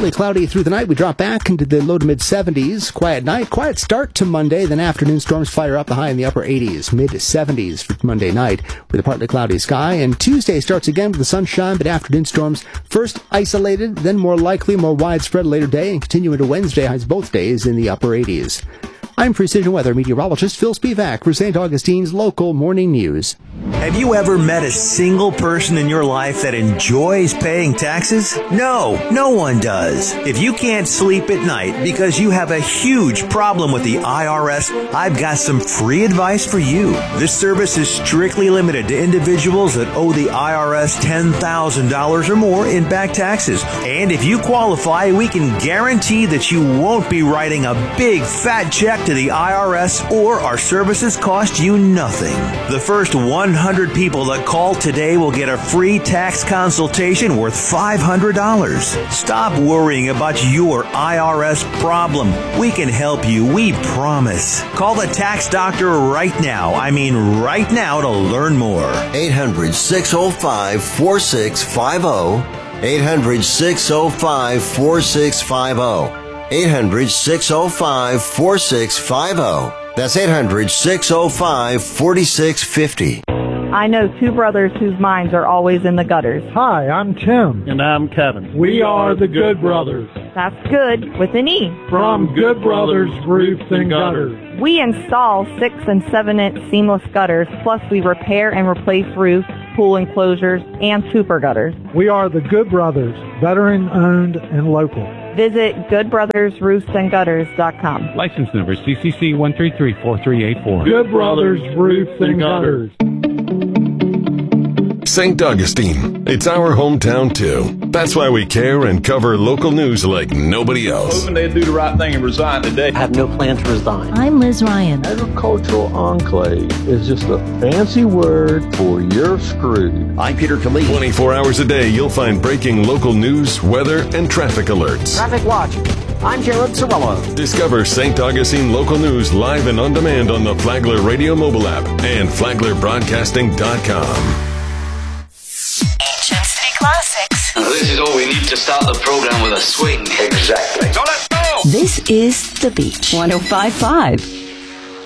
partly cloudy through the night. We drop back into the low to mid 70s. Quiet night. Quiet start to Monday. Then afternoon storms fire up the high in the upper 80s. Mid 70s for Monday night with a partly cloudy sky. And Tuesday starts again with the sunshine, but afternoon storms first isolated, then more likely, more widespread later day, and continue into Wednesday. Highs both days in the upper 80s. I'm Precision Weather Meteorologist Phil Spivak for St. Augustine's Local Morning News. Have you ever met a single person in your life that enjoys paying taxes? No, no one does. If you can't sleep at night because you have a huge problem with the IRS, I've got some free advice for you. This service is strictly limited to individuals that owe the IRS $10,000 or more in back taxes. And if you qualify, we can guarantee that you won't be writing a big fat check to the IRS, or our services cost you nothing. The first 100 people that call today will get a free tax consultation worth $500. Stop worrying about your IRS problem. We can help you, we promise. Call the tax doctor right now. I mean right now to learn more. 800-605-4650. 800-605-4650. 800-605-4650. That's 800-605-4650. I know two brothers whose minds are always in the gutters. Hi, I'm Tim. And I'm Kevin. We are the Good Brothers. That's good with an E. From Good Brothers Roofs and Gutters. We install 6 and 7-inch seamless gutters, plus we repair and replace roofs, pool enclosures, and super gutters. We are the Good Brothers, veteran-owned and local. Visit goodbrothersroofsandgutters.com. License number CCC 1334384. Good Brothers Roofs and Gutters. St. Augustine. It's our hometown, too. That's why we care and cover local news like nobody else. Hoping they'd do the right thing and resign today. I have no plan to resign. I'm Liz Ryan. Agricultural enclave is just a fancy word for you're screwed. I'm Peter Khalid. 24 hours a day, you'll find breaking local news, weather, and traffic alerts. Traffic watch. I'm Jared Cirillo. Discover St. Augustine local news live and on demand on the Flagler Radio mobile app and FlaglerBroadcasting.com. Ancient City Classics. This is all we need to start the program with a swing. Exactly. So let's go! This is The Beach. 105.5.